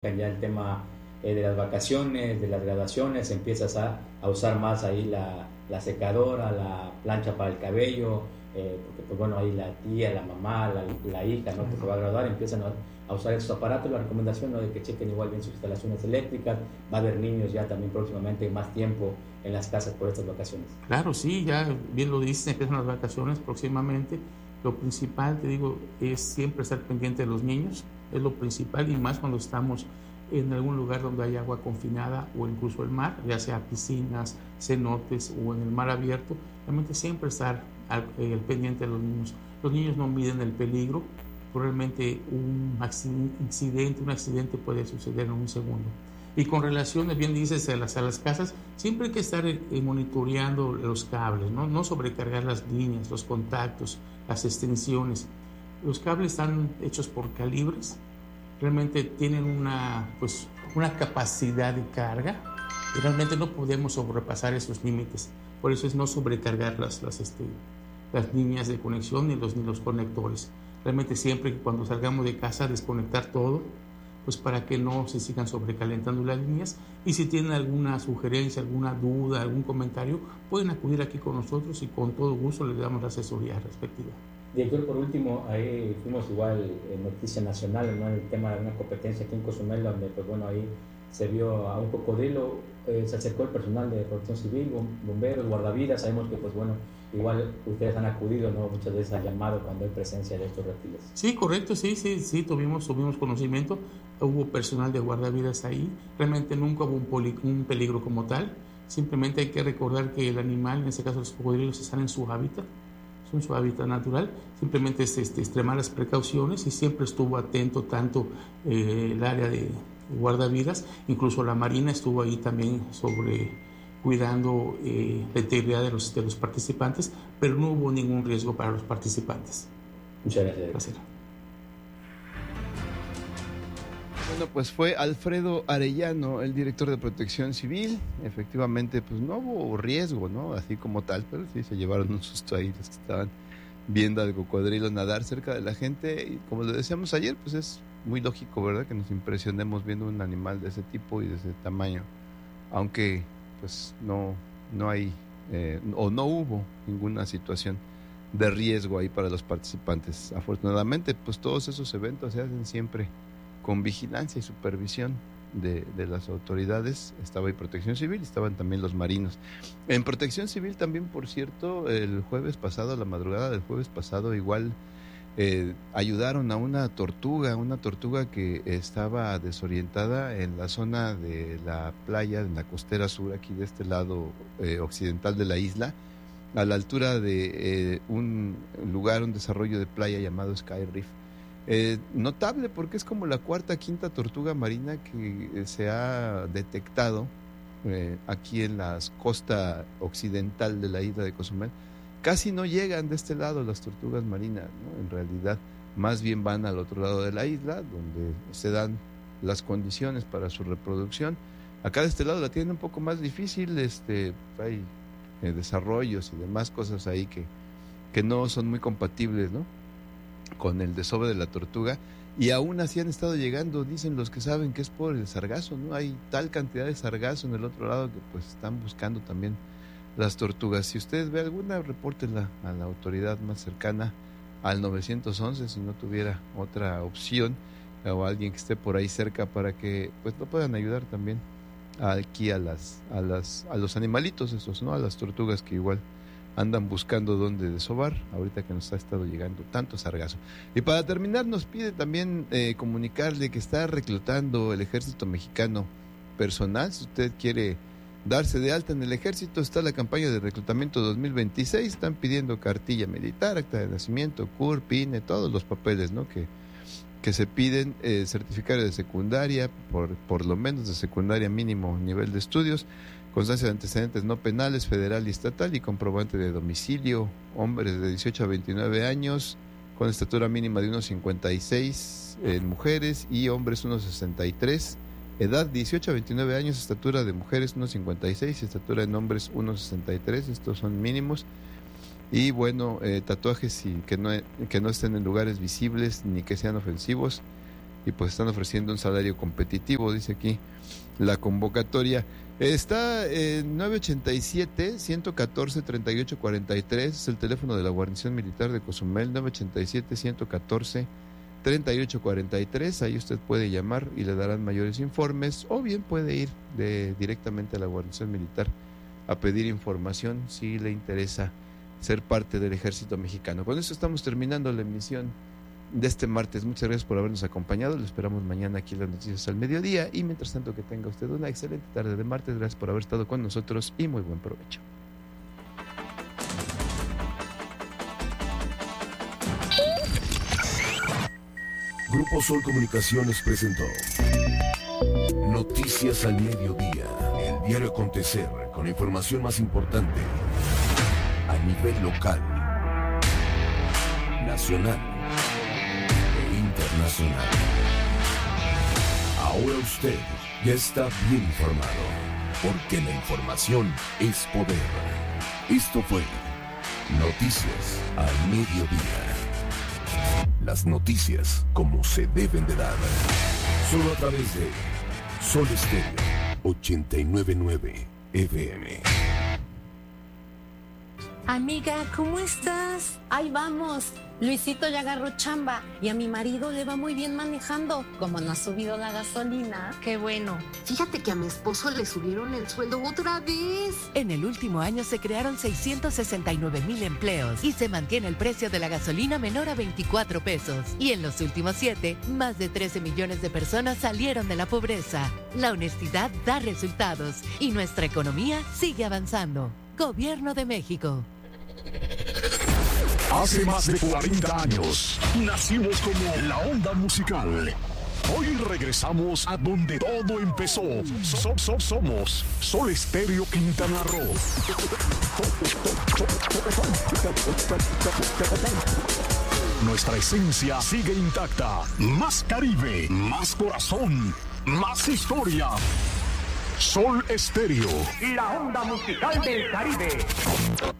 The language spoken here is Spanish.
ya el tema de las vacaciones, de las graduaciones, empiezas a usar más ahí la secadora, la plancha para el cabello, porque pues bueno, ahí la tía, la mamá, la hija, ¿no?, que se va a graduar, empiezan a usar esos aparatos. La recomendación, ¿no?, de que chequen igual bien sus instalaciones eléctricas. Va a haber niños ya también próximamente más tiempo en las casas por estas vacaciones. Claro, sí, ya bien lo dices, empiezan las vacaciones próximamente. Lo principal, te digo, es siempre estar pendiente de los niños, es lo principal, y más cuando estamos en algún lugar donde hay agua confinada o incluso el mar, ya sea piscinas, cenotes o en el mar abierto. Realmente siempre estar al pendiente de los niños. Los niños no miden el peligro, probablemente un accidente puede suceder en un segundo. Y con relación, bien dices, a las casas, siempre hay que estar monitoreando los cables, no sobrecargar las líneas, los contactos, las extensiones. Los cables están hechos por calibres, realmente tienen una capacidad de carga, y realmente no podemos sobrepasar esos límites. Por eso es no sobrecargar las líneas de conexión ni los conectores. Realmente siempre cuando salgamos de casa, desconectar todo, pues para que no se sigan sobrecalentando las líneas. Y si tienen alguna sugerencia, alguna duda, algún comentario, pueden acudir aquí con nosotros y con todo gusto les damos la asesoría respectiva. Director, por último, ahí fuimos igual en Noticia Nacional, ¿no?, en el tema de una competencia aquí en Cozumel, donde pues bueno, ahí se vio a un cocodrilo, se acercó el personal de protección civil, bomberos, guardavidas. Sabemos que pues bueno, igual ustedes han acudido, ¿no?, muchas veces al llamado cuando hay presencia de estos reptiles. Sí, correcto, sí, tuvimos conocimiento, hubo personal de guardavidas ahí. Realmente nunca hubo un peligro como tal. Simplemente hay que recordar que el animal, en este caso los cocodrilos, están en su hábitat natural. Simplemente es extremar las precauciones, y siempre estuvo atento tanto el área de guardavidas, incluso la Marina estuvo ahí también cuidando la integridad de los participantes, pero no hubo ningún riesgo para los participantes. Muchas gracias. Gracias. Bueno, pues fue Alfredo Arellano, el director de Protección Civil. Efectivamente, pues no hubo riesgo, ¿no?, así como tal, pero sí se llevaron un susto ahí los que estaban viendo al cocodrilo nadar cerca de la gente. Y como lo decíamos ayer, pues es muy lógico, ¿verdad?, que nos impresionemos viendo un animal de ese tipo y de ese tamaño, aunque pues no hay o no hubo ninguna situación de riesgo ahí para los participantes. Afortunadamente, pues todos esos eventos se hacen siempre con vigilancia y supervisión de las autoridades. Estaba ahí Protección Civil, estaban también los marinos. En Protección Civil también, por cierto, el jueves pasado, la madrugada del jueves pasado, igual ayudaron a una tortuga que estaba desorientada en la zona de la playa, en la costera sur, aquí de este lado occidental de la isla, a la altura de un lugar, un desarrollo de playa llamado Sky Reef. Notable porque es como la cuarta, quinta tortuga marina que se ha detectado aquí en la costa occidental de la isla de Cozumel. Casi no llegan de este lado las tortugas marinas, ¿no? En realidad, más bien van al otro lado de la isla, donde se dan las condiciones para su reproducción. Acá de este lado la tienen un poco más difícil, hay desarrollos y demás cosas ahí que no son muy compatibles, ¿no?, con el desove de la tortuga, y aún así han estado llegando. Dicen los que saben que es por el sargazo, ¿no? Hay tal cantidad de sargazo en el otro lado que pues están buscando también las tortugas. Si usted ve alguna, repórtela a la autoridad más cercana, al 911, si no tuviera otra opción, o alguien que esté por ahí cerca, para que pues lo puedan ayudar también aquí a los animalitos esos, ¿no?, a las tortugas que igual andan buscando dónde desovar, ahorita que nos ha estado llegando tanto sargazo. Y para terminar, nos pide también comunicarle que está reclutando el ejército mexicano personal. Si usted quiere darse de alta en el ejército, está la campaña de reclutamiento 2026, están pidiendo cartilla militar, acta de nacimiento, CURP, INE, todos los papeles, ¿no?, que se piden, certificado de secundaria, por lo menos de secundaria mínimo nivel de estudios, constancia de antecedentes no penales, federal y estatal, y comprobante de domicilio. Hombres de 18 a 29 años, con estatura mínima de 1,56 en mujeres, y hombres 1,63. Edad 18 a 29 años, estatura de mujeres 1,56, estatura en hombres 1,63. Estos son mínimos. Y bueno, tatuajes que no estén en lugares visibles ni que sean ofensivos. y pues están ofreciendo un salario competitivo, dice aquí la convocatoria. Está en 987-114-3843, es el teléfono de la guarnición militar de Cozumel, 987-114-3843, ahí usted puede llamar y le darán mayores informes, o bien puede ir directamente a la guarnición militar a pedir información si le interesa ser parte del ejército mexicano. Con eso estamos terminando la emisión de este martes. Muchas gracias por habernos acompañado. Lo esperamos mañana aquí en las noticias al mediodía. Y mientras tanto, que tenga usted una excelente tarde de martes. Gracias por haber estado con nosotros y muy buen provecho. Grupo Sol Comunicaciones presentó Noticias al Mediodía, el diario acontecer con la información más importante a nivel local, nacional e internacional. Ahora usted ya está bien informado, porque la información es poder. Esto fue Noticias al Mediodía. Las noticias como se deben de dar. Solo a través de Sol Estéreo 89.9 FM. Amiga, ¿cómo estás? Ahí vamos. Luisito ya agarró chamba y a mi marido le va muy bien manejando. Como no ha subido la gasolina. Qué bueno. Fíjate que a mi esposo le subieron el sueldo otra vez. En el último año se crearon 669,000 empleos y se mantiene el precio de la gasolina menor a 24 pesos. Y en los últimos 7, más de 13 millones de personas salieron de la pobreza. La honestidad da resultados y nuestra economía sigue avanzando. Gobierno de México. Hace más de 40 años nacimos como la onda musical. Hoy regresamos a donde todo empezó. Somos Sol Estéreo Quintana Roo. Nuestra esencia sigue intacta. Más Caribe, más corazón, más historia. Sol Estéreo. La onda musical del Caribe.